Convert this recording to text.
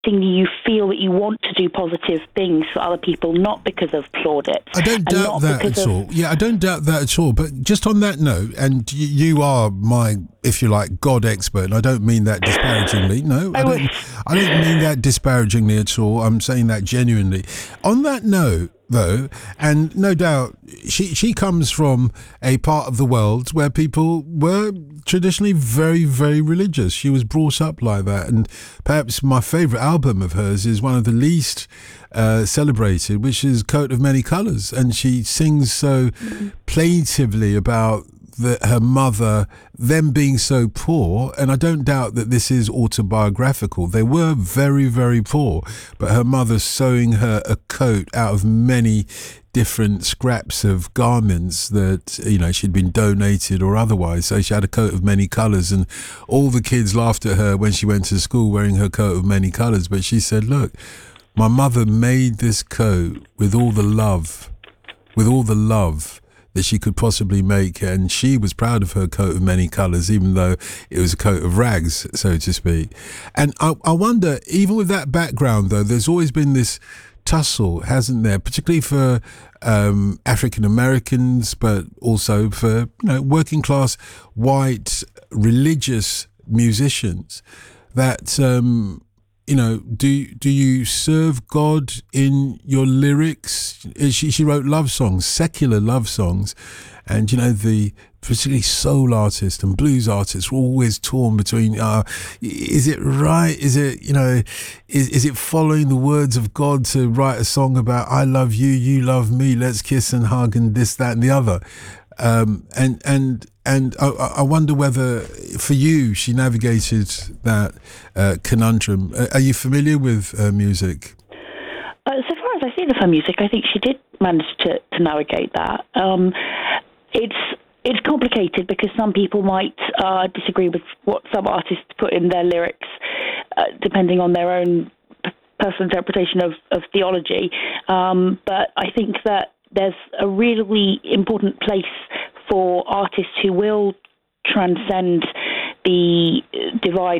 you feel that you want to do positive things for other people, not because of plaudits. I don't doubt that at all. Yeah, I don't doubt that at all. But just on that note, and you are my, if you like, God expert, and I don't mean that disparagingly. No, I don't mean that disparagingly at all. I'm saying that genuinely. On that note, though, and no doubt she comes from a part of the world where people were traditionally very, very religious. She was brought up like that, and perhaps my favourite album of hers is one of the least celebrated, which is Coat of Many Colours, and she sings so plaintively about her mother, them being so poor, and I don't doubt that this is autobiographical. They were very, very poor, but her mother sewing her a coat out of many different scraps of garments that, you know, she'd been donated or otherwise. So she had a coat of many colours, and all the kids laughed at her when she went to school wearing her coat of many colours. But she said, look, my mother made this coat with all the love that she could possibly make, and she was proud of her coat of many colours, even though it was a coat of rags, so to speak. And I wonder, even with that background, though, there's always been this tussle, hasn't there, particularly for African Americans, but also for, you know, working class white religious musicians, that you know, do you serve God in your lyrics? She wrote love songs, secular love songs, and, you know, the particularly soul artists and blues artists were always torn between, is it right? Is it, you know, is it following the words of God to write a song about I love you, you love me, let's kiss and hug and this, that and the other? And I wonder whether, for you, she navigated that conundrum. Are you familiar with music? So far as I've seen of her music, I think she did manage to navigate that. It's complicated because some people might disagree with what some artists put in their lyrics, depending on their own personal interpretation of theology. But I think that there's a really important place for artists who will transcend the divide